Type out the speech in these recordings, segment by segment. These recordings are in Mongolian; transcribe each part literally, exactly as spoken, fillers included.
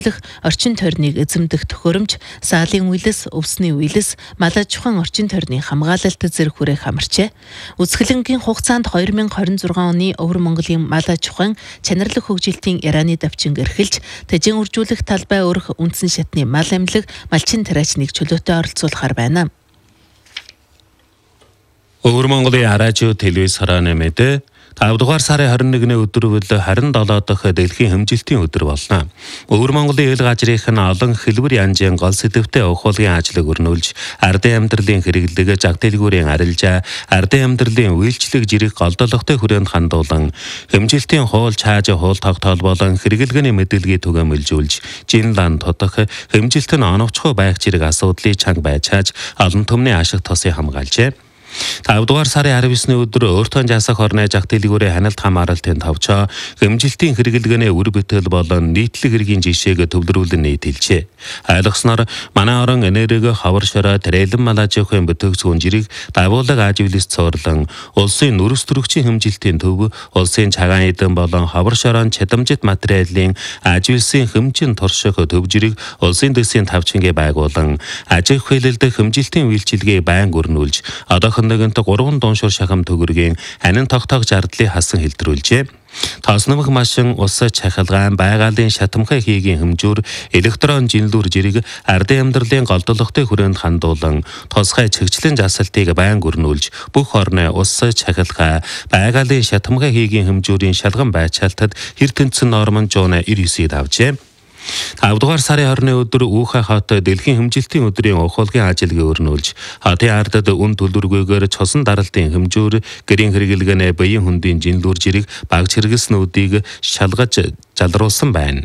орчин тойрныг эзэмдэх төхөөрөмж, саалын үйлс, өвсний үйлс, малаж чухан орчин тойрны хамгаалалт зэрэг хүрээх амарчээ. Үсгэлэнгийн хугацаанд хоёр мянга хорин зургаан оны Өвөр Монголын малаж чухан чанарлаг хөгжилтийн Ираны давчинг эрхэлж, тэжин үржүүлэх талбай өрх үндсэн шатны мал амлаг, малчин тариачныг чөлөөтэй оролцуулахар байна. Өвөр Монголын радио телевиз харааны мэдээ тавь дугаар сарын хорин нэгний өдөр бол харин долоо дахь дэлхийн хэмжилтийн өдөр болно. Өвөр Монголын эл газрынх нь олон хэлбэр янзын гол сэдвтэй ухуулгын ажлыг өрнүүлж, ардын амьдралын хэрэглэг, зах дэлгүүрийн арилжаа, ардын амьдралын үйлчлэг жирэх голдолготой хүрээнд хандуулан, хэмжилтийн хуул чааж хуул тогтоол болон хэрэглэгээний мэдээллийг түгээмэлжүүлж, жин лан тодох хэмжилт нь оновчхой байх зэрэг асуудлыг чанга байчааж, олон түмний ашиг тосыг хамгаалжээ. тавь дугаар сарын арав есний өдөр өөртөө жасах орны зах дэлгүүрийн ханалт хамааралтын тавчаа хэмжилтийн хэрэглэгээний үр бүтээл болон нийтлэг хэргийн жишээг төвлөрүүлэн нийтэлжээ. Айлгснаар манай орон энерги хавар шороо тэрэлэн малажихын бүтээгдэхүүн жирийг давуулаг ажиглис цоорлон улсын нүрс төрөгчийн хэмжилтийн төв, улсын цагаан эдэн болон хавар шороон чадамжит материалын ажиглисын хэмжин турших төв жирийг улсын дэсийн тавчингээ байгуулан ажиг хөлөлд хэмжилтийн үйлчилгээг байнга өрнүүлж одоо нэгэнт гурван дууншуур шахам төгөргийн анин тогтоог зардлыг хасан хэлтрүүлжээ. Тосномх машин, ус чахалгаан, байгалийн шатамхай хийгийн хэмжүүр, электрон жинлүүр жирэг ардын амьдралын голдолготой хүрээнд хандуулан тосгай чигчлэн жасалтыг байнга өрнүүлж, бүх орны ус чахалгаа, байгалийн шатамхай хийгийн хэмжүүрийн шалган байчаалтад хэр тэнцэн нормон жуунаа эр эсийг давжээ. тавь дугаар сарын хорны өдөр Үхэ хот дэлхийн хэмжилтийн өдрийн ухуулгын ажлыг өрнүүлж, хотын ардад үн төлөвлөгөөгөөр цосон даралтын хэмжүүр, гэрийн хэрэглэгээний баян хөндийн жинлүүр жирийг багц хэрэгснүүдийг шалгаж залруулсан байна.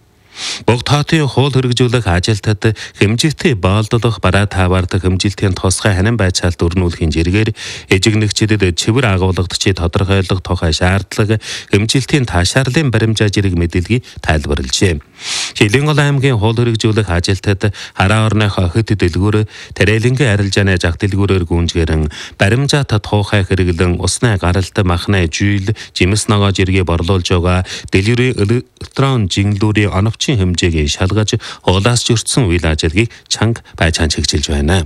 Богд хотын хуул хэрэгжүүлэх ажилтад хэмжилтийн боолдох бараа таваардаг хэмжилтийн тосгой ханин байцаалт өрнүүлэхийн зэрэгээр эжигнэгчдэд чивэр агуулгадчид тодорхойлох тухай шаардлага хэмжилтийн таашаарлын баримжаа зэрэг мэдээлгийг тайлбарлажээ. Шилэнгол аймгийн хуул хэрэгжүүлэх ажилтад хараа орных охид дэлгүүр тэрэлэнгийн арилжааны зах дэлгүүрээр гүнжгэрэн баримжаа тодхоохай хэрэглэн усны гаралт махны жийл жимс ногоо зэргийг борлуулж байгаа дэлгүүрийн электрон жинглүүрийн оновчин хэмжээг шалгаж уулаас жүртсэн үйл ажиллагааг чанга байцаан чиглэж байна.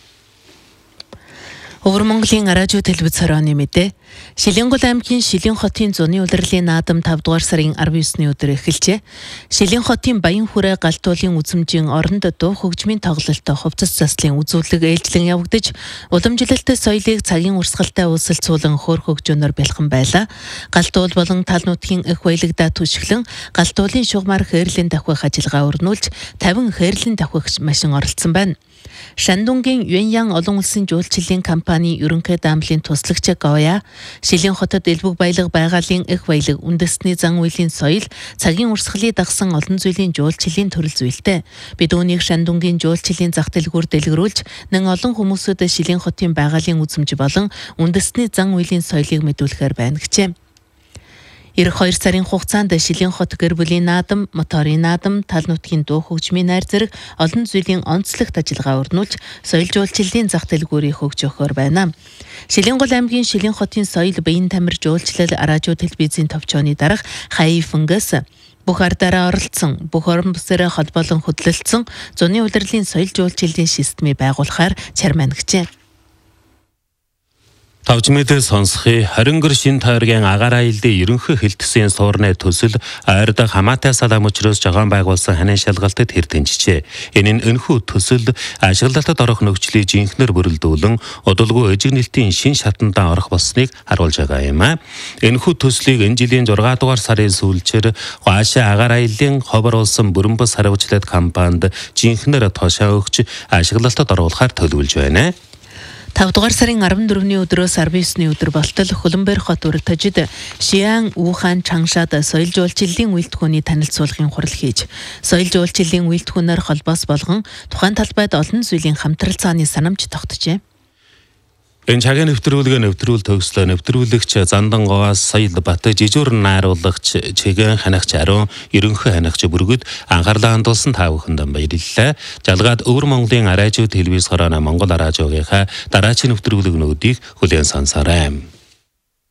Өвөр Монголын радио телевиз хорооны мэдээ. Шилэнгол аймгийн Шилэн хотын зуны улирлын наадам тавь дугаар сарын арав есний өдөр эхэлжээ. Шилэн хотын Баян хүрээ галтуулын үзмжийн оронд дуу хөгжмийн тоглолттой хувцас заслын үзүүлэг ээлжлэн явагдаж, уламжлалт соёлыг цагийн урсгалтай uusilцуулан хөөр хөгжөөнөр бэлхэн байлаа. Галтуул болон тал нутгийн их баялагдаа түшиглэн галтуулын шугамар хээрлэн давхих ажиллагаа өрнүүлж, тавин хээрлэн давхих машин оролцсон байна. Шандунгийн Юаньян олон улсын жуулчлалын компани ерөнхий даамлын туслагч Гоя, Шилэн хотод элбэг баялаг байгалийн их баялаг үндэсний зан үйлийн соёл, цагийн урсгалыг дагсан олон зүйлийн жуулчлалын төрөл зүйлтэй. Бид үүнийг Шандунгийн жуулчлалын зах дэлгүүр дэлгэрүүлж, нэн олон хүмүүсүүд Шилэн хотын байгалийн үзмж болон үндэсний зан үйлийн соёлыг мэдүүлэхээр байна гэжээ. Ирэх хоёр сарын хугацаанд Шилэн хот гэр бүлийн наадам, моторын наадам, тал нутгийн дуу хөгжмийн найр зэрэг олон зүйлийн онцлогт ажиллагаа өрнүүлж, соёл жуулчлалын зах дэлгүүрийг хөгж өгөхөөр байна. Шилэнгол аймгийн Шилэн хотын соёл биеийн тамир жуулчлал радио телевизийн товчооны дарга Хай Фэнгээс бүх ардаараа оролцсон, бүх орон бүсээрээ холбоолон хөдлөлдсөн зуны улирлын соёл жуулчлалын системийг байгуулахаар чармаан гэжээ. Тавж мэдээ сонсхи хорингор шин тойргийн агаар аяллаа ерөнхий хэлтсийн суурны төсөл ойрд хамаатай салам учраас жагаан байгуулсан ханин шалгалтад хэр тэнцжээ. Энэ нь энэхүү төсөл ашиглалтад орох нөхцөлийг жинхнэр бүрэлдүүлэн удалгүй эжиг нэлтийн шин шатандаа орох болсныг харуулж байгаа юм а. Энэхүү төслийг энэ жилийн зургаан дугаар сарын сүүлчээр Хуашаа агаар аяллын ховор улсын Бүрэнбэс хариуцлаад компанид жинхнэр тушаа өгч ашиглалтад оруулахаар төлөвлөж байна. тавь дугаар сарын арав дөрөвний өдрөөс арав есний өдөр болтол Хөлбөмбөр хот уртажид Шиан Ухан Чангшад соёл жуулчлалын үйлдвэрийн танилцуулгын хурал хийж, соёл жуулчлалын үйлдвэрээр холбоос болгон тухайн талбайд олон зүйлийн хамтрал цааны санамж тогтжээ. Энэ цагаан нэвтрүүлгээ нэвтрүүл төгслөө нэвтрүүлэгч Зандангоос Соёл Бат жижүүр найруулагч Чигэн ханагч Ариун ерөнхий ханагч бүргэд анхаарлаа хандуулсан та бүхэнд баярлалаа. Жалгаад Өвөр Монголын радио телевиз хорооно Монгол радиогийнхаа дараагийн нэвтрүүлэгнүүдийг хүлээн сонсоорой.